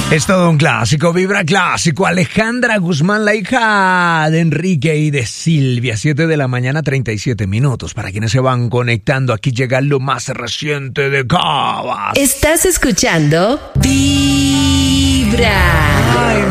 Es todo un clásico, vibra clásico. Alejandra Guzmán, la hija de Enrique y de Silvia. 7 de la mañana, 37 minutos. Para quienes se van conectando, aquí llega lo más reciente de Cabas. Estás escuchando Vibra. Ay,